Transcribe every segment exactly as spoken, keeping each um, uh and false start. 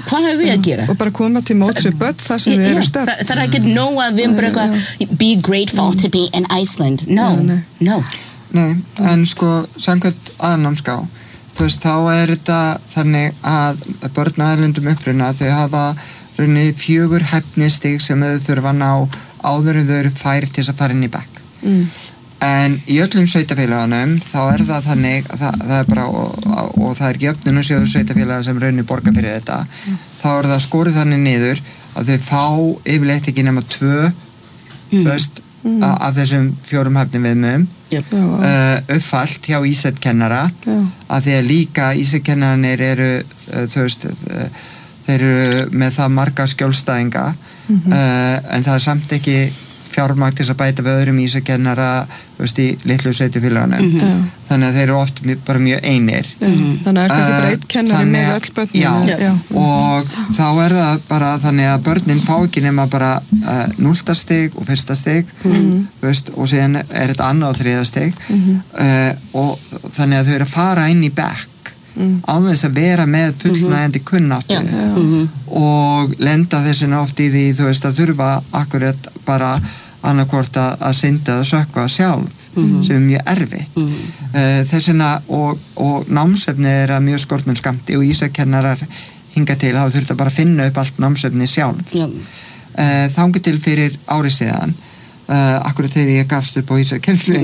hvað hefur við að gera? Og bara koma til móts við börn þar sem við erum stödd. Það er ekki nóg að við erum bara eitthvað be grateful to be in Iceland. No, no. Nei, en sko, samkvæmt aðnámskrá, þú veist, þá er þetta þannig að börn á erlendum uppruna, þau hafa runni fjögur hæfnistig sem þau þurfa að ná áður en þau eru fær til að fara inn í bekk. Mm. En í öllum sveitafélagunum þá er það þannig að það, það er bara og, og það er ekki jöfnunarsjóður sveitafélaga sem raunir borga fyrir þetta mm. þá er það skorið þannig niður að þau fá yfirleitt ekki nema tvö mm. veist, mm. a, af þessum fjórum hæfnum viðmiðum yep. uh, uppfallt hjá í sett-kennara að því að líka í sett-kennarnir eru uh, þú veist uh, þeir eru með það marga skjólstæðinga mm-hmm. uh, en það er samt ekki fjármagn til að bæta við öðrum ísakennara veist, í litlu sveitafélagunum mm-hmm. þannig að þeir eru oft mjög, bara mjög einir mm-hmm. þannig að kannski bara einn kennari með öll börnin já, já. Og þá er það bara þannig að börnin fá ekki nema bara uh, núllta stig og fyrsta stig mm-hmm. veist, og síðan er þetta annað og þriðja stig mm-hmm. uh, og þannig að þau eru að fara inn í bekk mm. á þess að vera með fullnægjandi kunnáttu mm-hmm. og lenda þessin oft í því þú veist að þurfa akkurat bara annarkvort að, að synda eða sökkva sjálf mm-hmm. sem er mjög erfitt mm-hmm. uh, þessina og, og námsefni er að mjög skortmenn skamti og ísakennarar hinga til hafa þurft að bara finna upp allt námsefni sjálf yeah. uh, þangu til fyrir ári síðan uh, akkurat þegar ég gafst upp á ísakennslu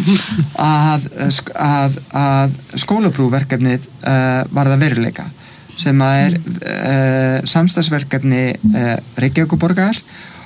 að, að, að skólaprúverkefnið uh, var það veruleika sem að er uh, samstarfsverkefni uh, Reykjavíkurborgar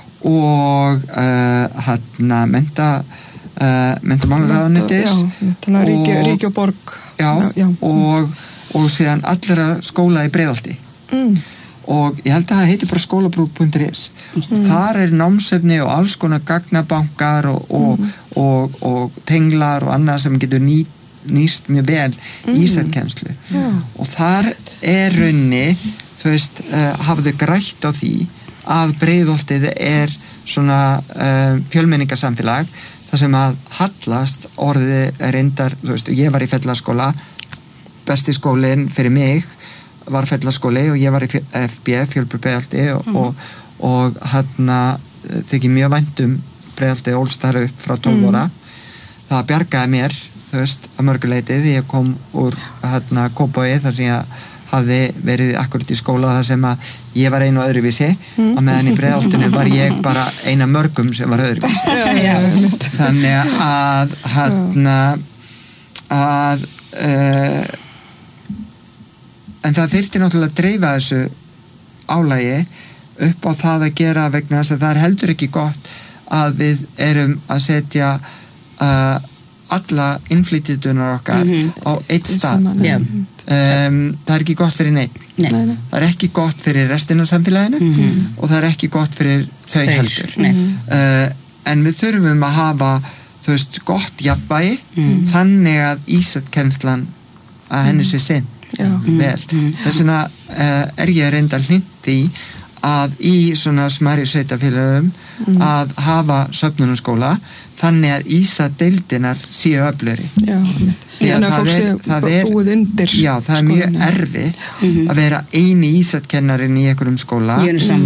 og uh, hérna menta uh, mentamálaráðuneytis og ríki, ríki og borg já, já. Og, og síðan allra skóla í Breiðholti mm. og ég held að það heiti bara skólabrú punktur is mm. þar er námsefni og alls konar gagnabankar og, og, mm. og, og, og tenglar og annað sem getur ný, nýst mjög vel mm. í sett-kennslu yeah. og þar er raunni þú veist, uh, hafðu grætt á því að Breiðholtið er svona uh, fjölmenningarsamfélag þar sem að hallast orði reyndar, þú veist, ég var í Fellaskóla besti skólinn fyrir mig var Fellaskóli og ég var í F B, Fjölbraut Breiðholti og, mm. og, og hérna þykir mjög vænt um Breiðholtið ólst þar upp frá tólf ára mm. það bjargaði mér, þú veist, að mörguleiti því ég kom úr hérna Kópavogi þar sem ég hafði verið akkurat í skóla þar sem að ég var einu öðruvísi mm. og meðan í Breiðholtinu var ég bara eina mörgum sem var öðruvísi já, já, þannig að hérna að uh, en það þyrfti náttúrulega að dreifa þessu álagi upp á það að gera vegna þess að það er heldur ekki gott að við erum að setja uh, alla innflytjendur okkar mm-hmm. á eitt stað yeah. um, það er ekki gott fyrir neitt Nei. það er ekki gott fyrir restina af samfélaginu mm-hmm. og það er ekki gott fyrir þau heldur uh, en við þurfum að hafa þú veist gott jafnvægi mm-hmm. þannig að ísett-kennslan að henni sé sinn mm-hmm. vel mm-hmm. þess vegna uh, er ég reyndar hlynnt í að í svona smærri sveitafélögum mm. að hafa söfnunarskóla þannig að ísa-deildinar séu öflugri. Já, því að það er, það er búið undir já, það er mjög erfitt mm-hmm. að vera eini ísa-kennarin í einhverjum skóla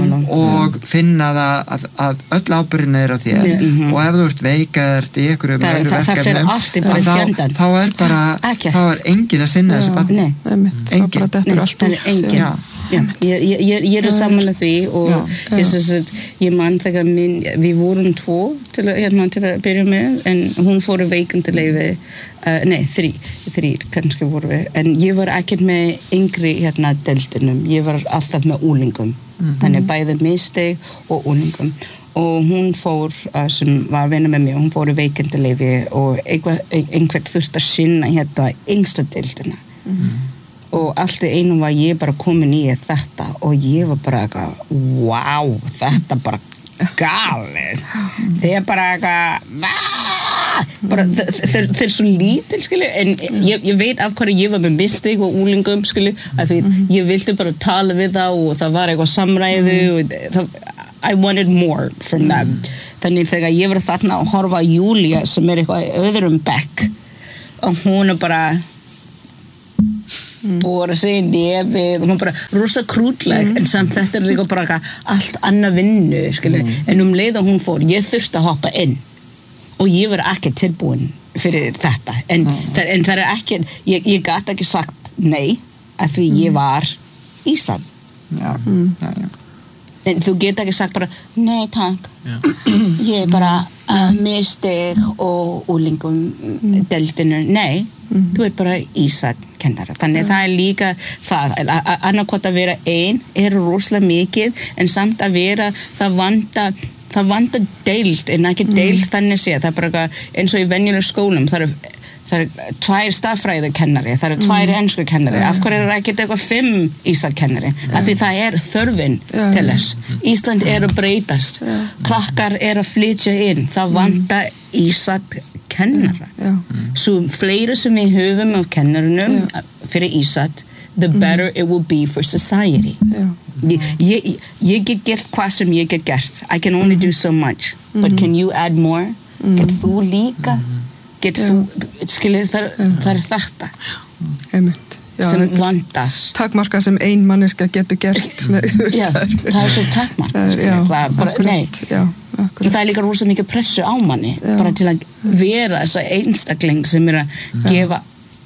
og finna það að, að öll ábyrgðin er á þér mm-hmm. og ef þú ert veik eða ert í einhverjum það, öðru það, verkefnum það þá, þá er bara þá er engin að sinna þessu barni engin, það er engin já. Já, ég, ég, ég er samanlega því og já, já. Ég, sagt, ég man þegar minn, við vorum tvo til, hérna, til að byrja með en hún fór veikindaleyfi uh, nei, þrý, þrýr kannski voru við en ég var ekkert með yngri hérna deildinum, ég var alltaf með úlingum mm-hmm. þannig bæði misteg og úlingum og hún fór, uh, sem var vinna með mér hún fór veikindaleyfi og einhver, einhvern þurft að sinna hérna yngsta deildina mm-hmm. og allt í einu var ég bara komin í þetta og ég var bara eitthvað wow, þetta bara galið þeir er bara eitthvað bara, þeir er svo lítil skilju, en ég, ég veit af hverju ég var með mistake og úlingum skilju, að því ég vildi bara tala við þá og það var eitthvað samræðu og það, I wanted more from them þannig þegar ég var þarna að horfa á Júlia sem er eitthvað öðrum bekk og hún er bara bora sig í nefið og hún bara rosa krútleg en samt þetta er líka bara allt annað vinnu skilur. En um leið og hún fór ég þurfti að hoppa inn og ég var ekki tilbúin fyrir þetta en, það, en það er ekki ég, ég gat ekki sagt nei af því ég var Ísland já, mm. já, já. En þú get ekki sagt bara nei takk ég er bara að mistig og úlingum mm. deildinu, nei mm. þú er bara Ísland kennara, þannig mm. það er líka það, annarkot að vera ein er rosalega mikið en samt að vera það vanda það vanda deild en ekki deild mm. þannig sé það er bara eins og í venjulegum skólum það er það er tvær stafræðikennari, það eru tvær mm. ensku kennari, af hverju er ekki eitthvað fimm Íslandkennari, yeah. af því það er þörfin yeah. til þess. Ísland er að breytast, yeah. krakkar er að flytja inn, það vantar mm. Íslandkennara. Yeah. Yeah. Svo fleiri sem við höfum af kennarunum yeah. fyrir Ísland, the better mm. it will be for society. Yeah. Ég, ég, ég get gert hvað sem ég get gert. I can only do so much, mm. but can you add more? Mm. Get þú líka? Mm. Get þú, skilir það, það er þetta Einmitt. Já, sem vandas takmarka sem ein manneska getur gert með, já, það er svo takmarka það er líka rosa mikið pressu á manni já. Bara til að vera þessa einstakling sem er að já. Gefa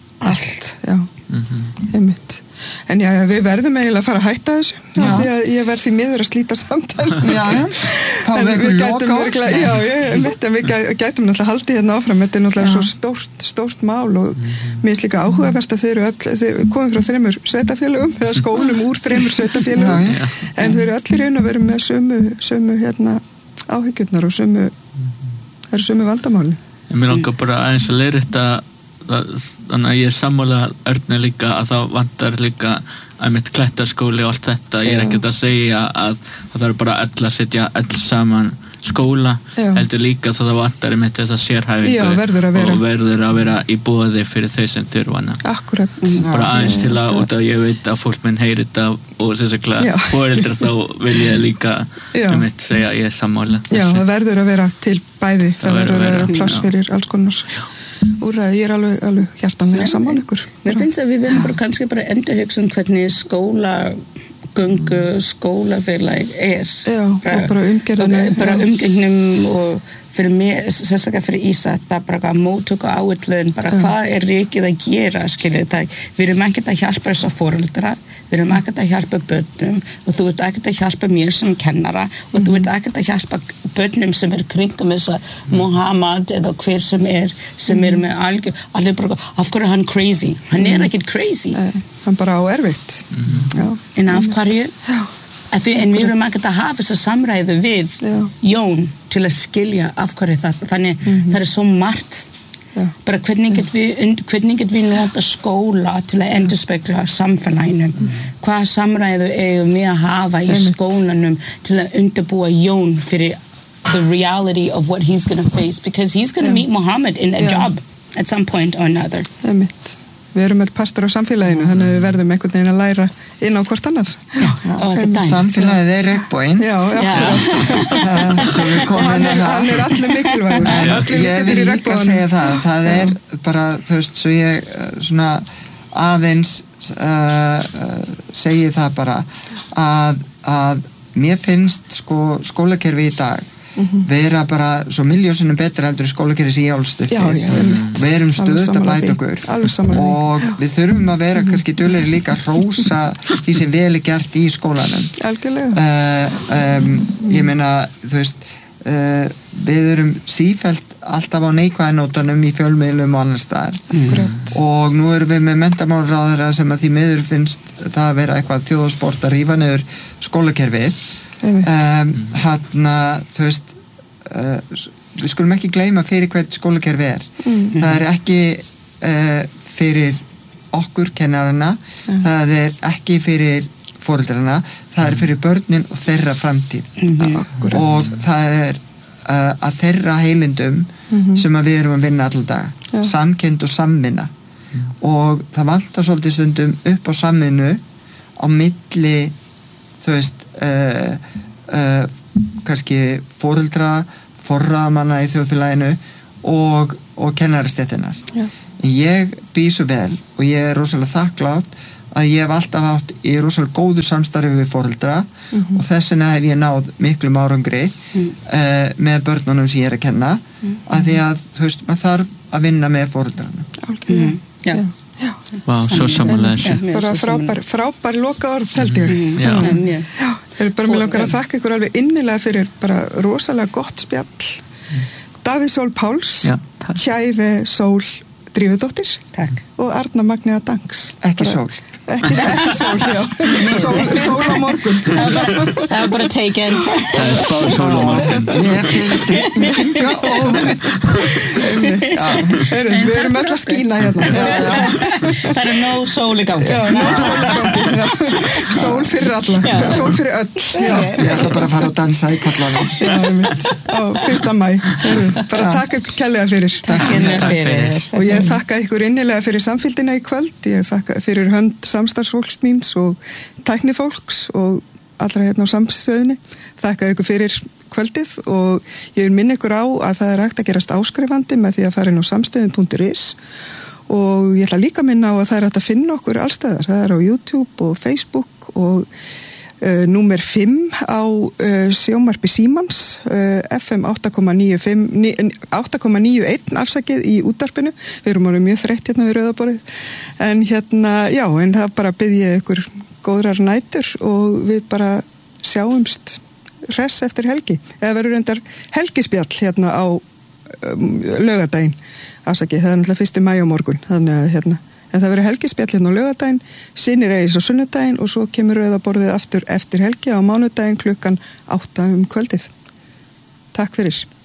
allt já, mm-hmm. einmitt en já, já, við verðum eiginlega að fara að hætta þessu já. Því að ég verð því miður að slíta samtal já, já, fá við ykkur loka ás já, ég mitt að við gætum náttúrulega haldið hérna áfram þetta er náttúrulega já. Svo stórt, stórt mál og mm-hmm. mér er líka áhugavert að þau eru öll þau komum frá þremur sveitafélögum eða skólum úr þremur sveitafélögum já, já. En þau eru allir raun að vera með sömu, sömu hérna, áhyggjurnar og sömu það eru sömu vandamáli Mér langar bara aðeins að leiðrétta þannig að ég er sammála Örnu líka að það vantar líka að mitt klættarskóli og allt þetta ég er ekkert að segja að það er bara öll að setja öll saman skóla já. Heldur líka að það vantar mitt þessa sérhæfingu já, verður og verður að vera í boði fyrir þau sem þurfana akkurat bara aðeins til að, út af ég veit að fólk minn heyrir þetta og sérstaklega foreldrar þá vil ég líka mitt segja ég er sammála já, það verður að vera til bæði það, það verður að vera, vera pláss fyrir alls konar úrra, ég er alveg, alveg hjartanlega saman ykkur. Mér finnst að við verðum bara kannski bara endurhugsa um hvernig skólagöngu, skólafélag er. Já, bara, og bara umgerðinu. Bara umgengnum og fyrir mér, sérstaklega fyrir Ísland, það er bara móttöku áætlun, bara ja. Hvað er ríkið að gera, skiljið það. Við erum ekkert að hjálpa þess að foreldra, við erum ekkert að hjálpa börnum og þú ert ekkert að hjálpa mér sem kennara og mm. þú ert ekkert að hjálpa börnum sem er kringum þess að Muhammad eða hver sem er, sem mm. er með algjör, allir bara, af hverju er hann crazy? Hann er ekkert crazy. Nei, hann bara á erfitt. Mm. Já. En af hverju? Já. Því, en við erum ekkert að hafa þess að samræðu við Já. Jón til að skilja af hverju það, þannig mm-hmm. það er svo margt Já. Bara hvernig get við, hvernig get við nota skóla til að endurspegla samfélaginu mm. hvað samræðu eigum við að hafa í skólanum til að undirbúa Jón fyrir the reality of what he's going to face because he's going to meet Muhammad in a Já. Job at some point or another Einmitt. Við erum öll partur á samfélaginu þannig að við verðum einhvern veginn að læra inn á hvort annað já, já. Samfélagið er regnboginn já, já. Svo við komum inn á það hann er allir mikilvægur ég vil líka segja það það er bara, þú veist, svo ég svona aðeins uh, uh, segi það bara að, að mér finnst sko skólakerfi í dag Mm-hmm. vera bara svo miljónsinnum betra heldur í skólakerfi sem ég álst upp við erum stöðut að bæta okkur og við þurfum að vera mm-hmm. kannski duglegri líka að hrósa því sem vel er gert í skólanum algjörlega uh, um, ég meina þú veist uh, við erum sífellt alltaf á neikvæðinótanum í fjölmiðlum og annars staðar mm. og nú erum við með menntamálaráðherra sem að því miður finnst það að vera eitthvað þjóðsport að rífa niður skólakerfið Um, hann að þú veist uh, við skulum ekki gleyma fyrir hvert skólakerfi er mm. það er ekki uh, fyrir okkur kennarana mm. það er ekki fyrir foreldrana, það er fyrir börnin og þeirra framtíð mm. og það er uh, að þeirra heilindum mm. sem að við erum að vinna alltaf dag ja. Samkennd og samvinna mm. og það vantar svolítið stundum upp á samvinnu á milli þú veist uh, uh, kannski foreldra forraðamanna í þjóðfélaginu og, og kennarastéttinnar Já. ég býð svo vel og ég er rosalega þakklátt að ég hef alltaf átt í rosalega góðu samstarfi við foreldra mm-hmm. og þess vegna hef ég náð miklum árangri mm. uh, með börnunum sem ég er að kenna mm. að því að, þú veist, maður þarf að vinna með foreldrarna. Mm. Já. Já. Vá, svo samanlega. Bara frábær, frábær loka orð, held ég. Mm. Já. Já. Já. Ég er bara með langar að þakka ykkur alveg innilega fyrir bara rosalega gott spjall. Mm. Davíð Sól Páls, Tjæve Sól Drífudóttir Takk. Og Arna Magnea Dangs. Ekki bara, Sól. Ekki, ekki sól, já. Sól, sól á morgun. Það var bara taken. Það er bara sól á morgun. Ég finnst ykkinga og... Við erum öll að skína hérna. Já, já. Það er nóg sól í gangi. Já, nóg sól í gangi. Já. Sól fyrir alla. Já. Sól fyrir öll. Já. Ég ætla bara að fara að dansa í pallanum. Já, ég veit. Á fyrsta maí. Bara takk ykkur kærlega fyrir. Takk fyrir. Og ég þakka ykkur innilega fyrir samfylgdina í kvöld. Ég þakka fyrir hönd samstarfsfólks míns og tæknifólks og allra hérna á samstöðinni. Þakka ykkur fyrir kvöldið og ég vil minna ykkur á að það er hægt að gerast áskrifandi með því að fara inn á samstöðin punktur is og ég ætla líka að minna á að það er hægt að finna okkur allstæðar. Það er á YouTube og Facebook og uh, númer fimm á uh, sjónvarpi Símans uh, F M átta komma níu einn afsakið í útvarpinu. Við erum orðið mjög þreytt hérna við Rauðaborðið en hérna, já, en það bara bið ég ykkur góðrar nætur og við bara sjáumst hress eftir helgi. Eða verður reyndar helgispjall hérna á um, laugardaginn afsakið, það er náttúrulega fyrsti maí á morgun þannig að hérna, en það verður helgispjall hérna á laugardaginn, Synir Egils á sunnudaginn og svo kemur Rauðaborðið aftur eftir helgi á mánudaginn klukkan átta um kvöldið. Takk fyrir.